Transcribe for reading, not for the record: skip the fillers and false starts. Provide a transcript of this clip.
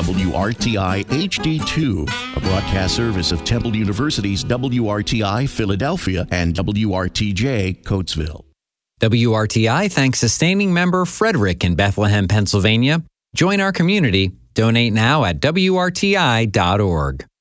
WRTI HD2, a broadcast service of Temple University's WRTI Philadelphia and WRTJ Coatesville. WRTI thanks sustaining member Frederick in Bethlehem, Pennsylvania. Join our community. Donate now at WRTI.org.